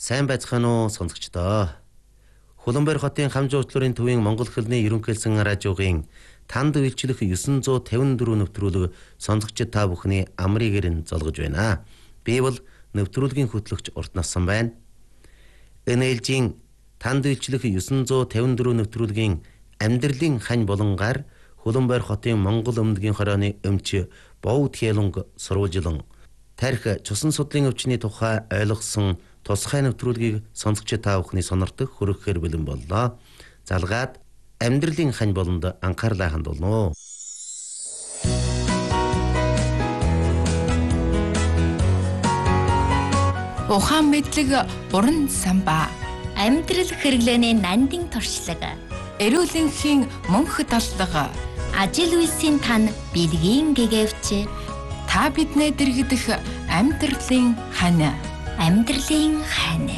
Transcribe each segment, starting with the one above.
Сайн байцгаана уу сонсогчдоо. Хуланбайр хотын Хамжуучларын төвийн Монгол хэлний ерөнхийлсөн радиогийн танд үйлчлэх 954 нэвтрүүлэг сонсогчид та бүхний амрыгээр нь золгож байна. Би бол нэвтрүүлгийн хөтлөгч Урт Насан байна. Энэ ээлжийн танд үйлчлэх 954 нэвтрүүлгийн амьдралын хань болонгаар Хуланбайр хотын Монгол өмнөгийн хорооны өмч Бовд Хялунг сурвалжилан тарих цусан судлын өвчний тухай ойлгосон тусгай нэвтрүүлгийг сонсогч та бүхний сонирдох хүргэхээр бэлэн боллоо. Залгаад амьдралын хань болонд анхаарлаа хандуулно. Ухаан мэдлэг уран самбаа. Амьдрал хэрэглээний нандин туршлаг. Эрүүлэнхийн мөнх таллага. Ажил үйлсийн тань бэлгийн гэгэвч. Та биднээ дэргдэх амьдралын хань. Амьдралын хань.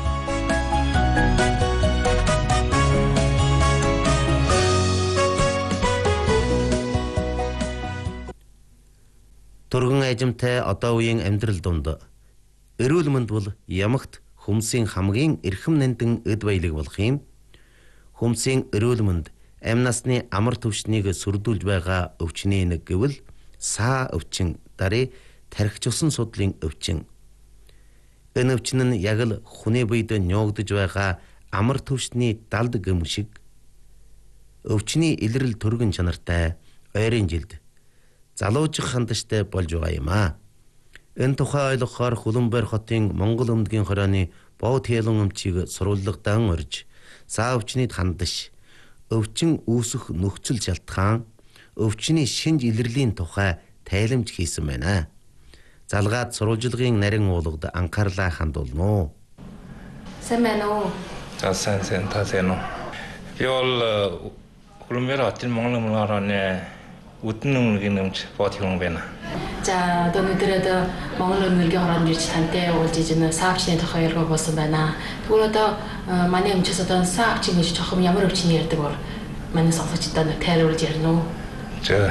Турган ажимтай одоо үеийн амьдрал дунд эрүүл мэнд бол ямагт хүмсийн хамгийн эрхэм нандин эд баялаг болох юм. Хүмсийн эрүүл мэнд амь насны амар төвшнийг сүрдүүлж байгаа өвчний нэг гэвэл саа өвчин, дарыг тархич усан судлын өвчин. Энэ өвчин нь яг л хүний биед нёогдож байгаа амар төвшний далд гэм шиг өвчний илрэл төргөн чанартай ойрын жилд залуужих хандаштай болж байгаа юм аа. Энэ тухай ойлгохоор Хуланбайр хотын Монгол өмнөгийн хорооны Бовд Хялун өмчийг сурвалжлагдан орж саа өвчнийд хандаш өвчин үүсэх нөхцөл шалтгаан өвчний шинж илэрлийн тухай тайлбарж хийсэн байна. Залгаад сурвалжлагын нарийн уулгад анхаарлаа хандуулно. Сайн байна уу? За сайн та сайн уу? Би бол Хуланбайр хотын Монгол өмнөгийн хорооны өдөн өмнөгийн өмч Бовд Хялун байна. За өнөөдөр Монгол өмнөгийн хороонд ирж тантай уулзж ийн саавчны тухай ярих болсон байна. Тэгвэл одоо манай өмчөөс одоо саавч гэж жоохон ямар өвчний ярьдаг бол манай сонсогчдод тайлбарлаж ярина уу? За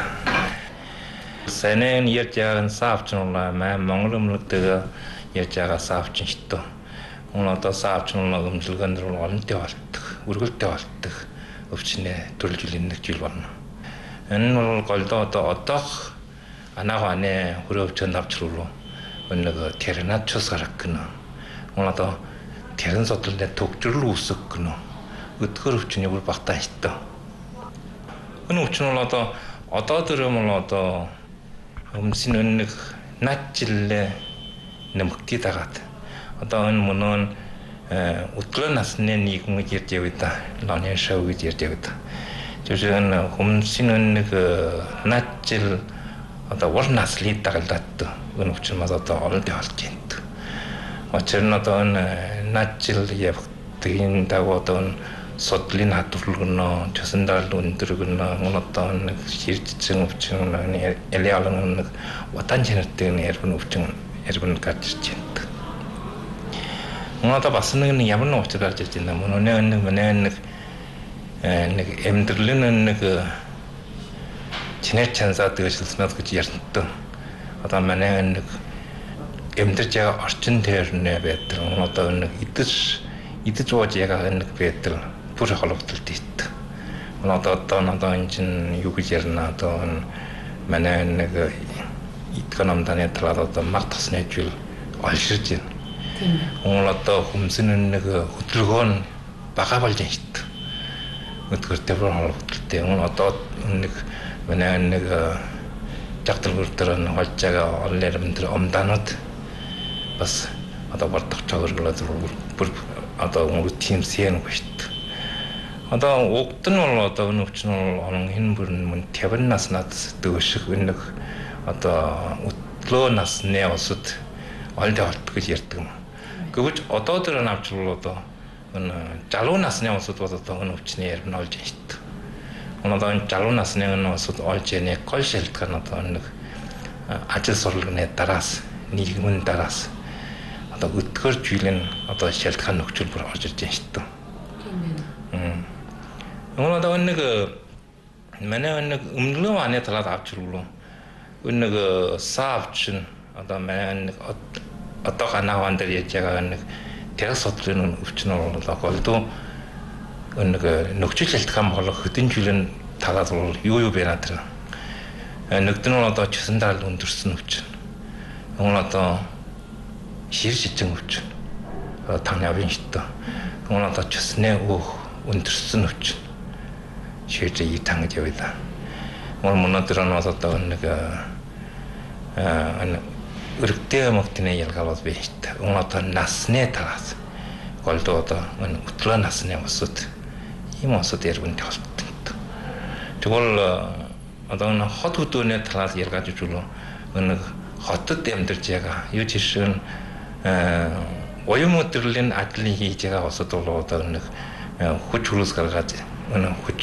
Санэн ярьж байгаа саавчин бол Монгол өмнөдөг ярьж байгаа саавчин шүү дээ. Одоо саавчин бол өмжилгөөнд олонтой болдог, үргэлжтэй болдог өвчнээ төрөлжүүлэх нэг жил болно. Энэ нь бол голдоо одоох анагааны хүрээвчэнд авчруулав. Нэг тернатчус гарах гэнэ. Одоо терэн содлын төгжрөл үүсэх гэнэ. Өдгөр өвчний бүр багтаан шүү дээ. Энэ өвчин бол одоо тэр юм бол өмсийн нэг наачиллээ нэмэгдээд тагаад одоо энэ мөнөө өглөө насны нийгэм гэж ярьж явдаг да. Лоны шоу гэж ярьж явдаг. Жишээ нь өмсийн нэг наачил одоо ур наслыг дагалдаад энэ өвчин мас одоо олонтой болж байна. Учир нь одоо энэ наачил явагдгийн дагуу одоо содлын хадварлагноо часандал өндөргнөө одоо нэг ширжсэн өвчин элеалын нэг ватан чанартай нэрвэн өвчин эргэн гарч ирж байна. Одоо бас нэг ямар нэг өвчин гарч ирж байна. Манай нэг амьдралын нэг чинээ чансаад дэвшлснод гэж ярьдаг. Одоо манай нэг амьдрж байгаа орчин тойрны байдаг. Одоо нэг идэж ууж байгаа нэг байдаг. Бүр холбогдолт ийт. Одоо энэ чинь юу гэж ярина одоо манай нэг экономданы талаар одоо мах тасны жил олширж байна. Тийм. Одоо хүмсэн нэг хөдөлгөөн нь бага болж байна шүү дээ. Өдгөртэй бүр холбогдолтой. Одоо нэг манай нэг жагталгуур дээр нь болж байгаа олон нэрмээр омданууд бас одоо бардах чагаргалаад бүр одоо тийм сэн ба шүү дээ. Одоо угд нь бол одоо энэ өвчин бол энэ бүр мөн 50 наснаас дөөших нэг одоо өглөө насны улсад олдоо болт гэж ярьдаг юм. Гэвч одоо тэр навч бол одоо энэ залуу насны улсад бол одоо энэ өвчний ярим нь олж байна шүү дээ. Одоо энэ залуу насны улсад олж яаны гол шалтгаан одоо нэг ажил сурлагны дараас нийгмийн дараас одоо өдгөр жилийн одоо шалтгаан нөхцөл бүр орж ирж байна шүү дээ. Одоо нэг манай нэг өмнө оны талаад авчруулсан. Нэг саавч нь одоо манай нэг одоо ганаван дээр яаж байгаа нэг тэрс содлын өвчин бол голдуу нэг нөхцөл шалтгаан болох хөдөн жилийн талаас бол юу байна тэр. Нэгдүгээр нь одоо чусан даал өндөрсөн өвчин. Уг одоо шир шижин өвчин. Таны авин шитэ. Уг одоо чусны өндөрсөн өвчин. Ширжээ тангаж яваа. Өнөөдөр нь одоо нэг өргөдөө мөгтний ялгаалууд байна шүү дээ. Одоо насны талаас голдуу одоо өтлөө насны усуд ийм усуд яргуунтай холбоотой. Тэгвэл одоо хот хөдөөний талаас ялгааж ижүүлээ. Нэг хотод амьдарч байгаа юу жишээ нь оюун өдрлийн ажлыг хийж байгаа усуд бол одоо нэг хүч хөрөөс гаргаад хүч